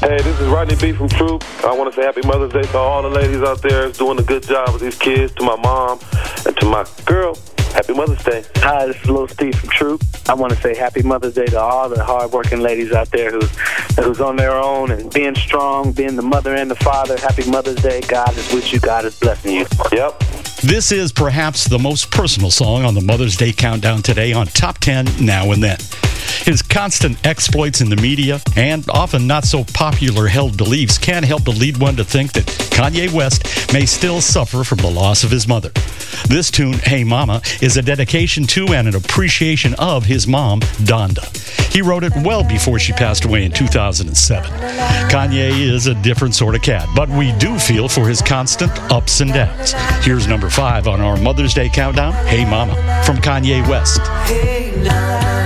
Hey, this is Rodney B from Troop. I want to say happy Mother's Day to all the ladies out there doing a good job with these kids, to my mom, and to my girl. Happy Mother's Day. Hi, this is Lil Steve from Troop. I want to say happy Mother's Day to all the hard-working ladies out there who's on their own and being strong, being the mother and the father. Happy Mother's Day. God is with you. God is blessing you. Yep. This is perhaps the most personal song on the Mother's Day Countdown today on Top 10 Now and Then. His constant exploits in the media and often not so popular held beliefs can't help but lead one to think that Kanye West may still suffer from the loss of his mother. This tune, Hey Mama, is a dedication to and an appreciation of his mom, Donda. He wrote it well before she passed away in 2007. Kanye is a different sort of cat, but we do feel for his constant ups and downs. Here's number 5 on our Mother's Day Countdown, Hey Mama, from Kanye West. Hey,